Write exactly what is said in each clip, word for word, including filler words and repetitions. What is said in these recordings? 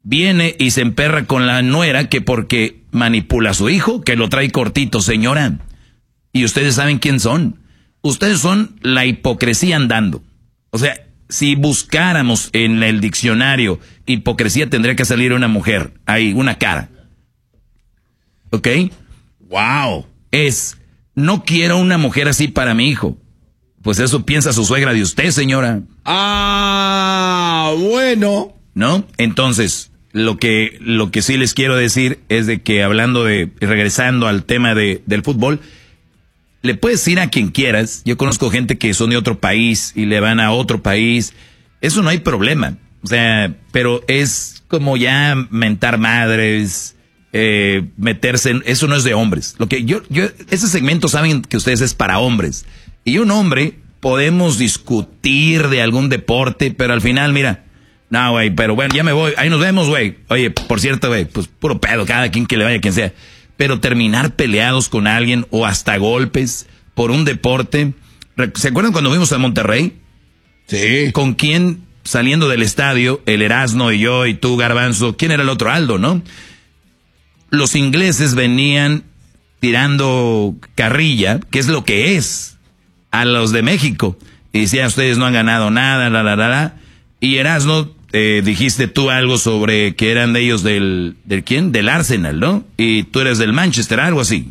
viene y se emperra con la nuera que porque manipula a su hijo, que lo trae cortito, señora. Y ustedes saben quién son. Ustedes son la hipocresía andando. O sea, si buscáramos en el diccionario hipocresía, tendría que salir una mujer. Ahí, una cara. ¿Ok? Wow. Es, no quiero una mujer así para mi hijo. Pues eso piensa su suegra de usted, señora. Ah, bueno. ¿No? Entonces, lo que, lo que sí les quiero decir es de que hablando de, regresando al tema de, del fútbol, le puedes ir a quien quieras. Yo conozco gente que son de otro país y le van a otro país. Eso no hay problema. O sea, pero es como ya mentar madres, eh, meterse en, eso no es de hombres. Lo que yo, yo, ese segmento saben que ustedes es para hombres. Y un hombre podemos discutir de algún deporte, pero al final, mira, no, güey, pero bueno, ya me voy, ahí nos vemos, güey. Oye, por cierto, güey, pues puro pedo, cada quien que le vaya, quien sea. Pero terminar peleados con alguien o hasta golpes por un deporte. ¿Se acuerdan cuando fuimos a Monterrey? Sí. ¿Con quién saliendo del estadio? El Erasmo y yo y tú, Garbanzo. ¿Quién era el otro? Aldo, ¿no? Los ingleses venían tirando carrilla, que es lo que es, a los de México. Y decían, ustedes no han ganado nada, la, la, la, la. Y Erasmo, eh, dijiste tú algo sobre que eran de ellos del, ¿del quién? Del Arsenal, ¿no? Y tú eres del Manchester, algo así.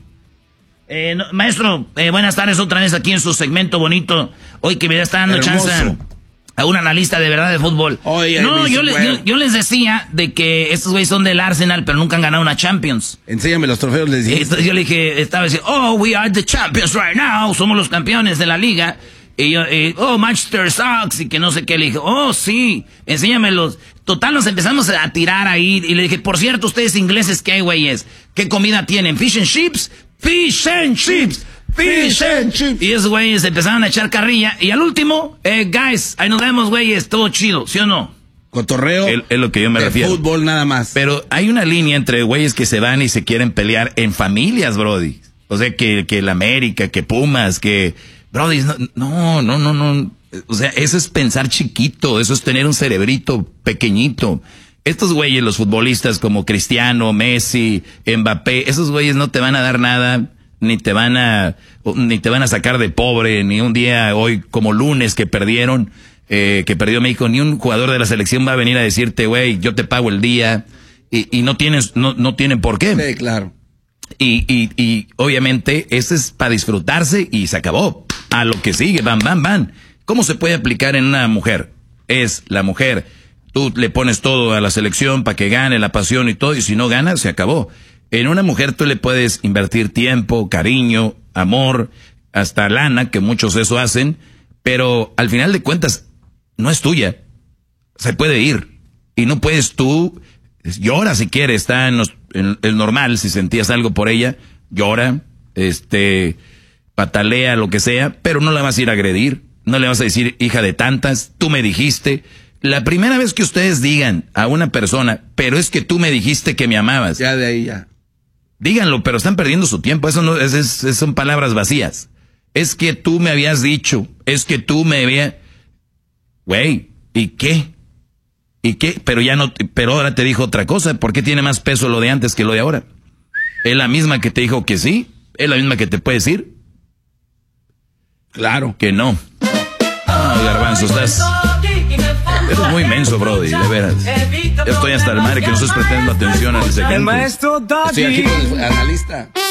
Eh, no, maestro, eh, buenas tardes otra vez aquí en su segmento bonito. Hoy que me está dando Hermoso. chance a un analista de verdad de fútbol. Oye, no, yo, le, bueno. yo, yo les decía de que estos güeyes son del Arsenal, pero nunca han ganado una Champions. Enséñame los trofeos, les dije. Entonces yo le dije, estaba diciendo, oh, we are the champions right now, somos los campeones de la liga. Y yo, eh, oh, Manchester sucks, y que no sé qué. Le dije, oh, sí, enséñamelos. Total, nos empezamos a tirar ahí. Y le dije, por cierto, ustedes ingleses, ¿qué güeyes? ¿Qué comida tienen? ¿Fish and chips? ¡Fish and chips! ¡Fish and chips! Y esos güeyes empezaron a echar carrilla. Y al último, eh, guys, ahí nos vemos, güeyes, todo chido, ¿sí o no? Cotorreo. Es, es lo que yo me de refiero. Fútbol nada más. Pero hay una línea entre güeyes que se van y se quieren pelear en familias, brody. O sea, que, que el América, que Pumas, que... Brody, no, no, no, no. O sea, eso es pensar chiquito, eso es tener un cerebrito pequeñito. Estos güeyes, los futbolistas como Cristiano, Messi, Mbappé, esos güeyes no te van a dar nada, ni te van a, ni te van a sacar de pobre, ni un día hoy como lunes que perdieron, eh, que perdió México, ni un jugador de la selección va a venir a decirte, güey, yo te pago el día, y, y no tienes, no, no tienen por qué. Sí, claro. Y, y, y obviamente ese es para disfrutarse y se acabó. A lo que sigue, bam, bam, bam. ¿Cómo se puede aplicar en una mujer? Es la mujer, tú le pones todo a la selección para que gane la pasión y todo, y si no gana, se acabó. En una mujer tú le puedes invertir tiempo, cariño, amor, hasta lana, que muchos eso hacen, pero al final de cuentas no es tuya. Se puede ir. Y no puedes tú, llora si quieres, está en, los, en el normal, si sentías algo por ella, llora, este... patalea, lo que sea, pero no la vas a ir a agredir, no le vas a decir, hija de tantas, tú me dijiste. La primera vez que ustedes digan a una persona, pero es que tú me dijiste que me amabas. Ya de ahí ya. Díganlo, pero están perdiendo su tiempo, eso no, es, es, es, son palabras vacías. Es que tú me habías dicho, es que tú me habías... Güey, ¿y qué? ¿Y qué? Pero ya no, pero ahora te dijo otra cosa, ¿por qué tiene más peso lo de antes que lo de ahora? Es la misma que te dijo que sí, es la misma que te puede decir. Claro que no. No, Garbanzo, estás... Eres muy menso, brody, de veras. Estoy hasta el madre que no estás prestando atención al segmento. Estoy aquí con el analista.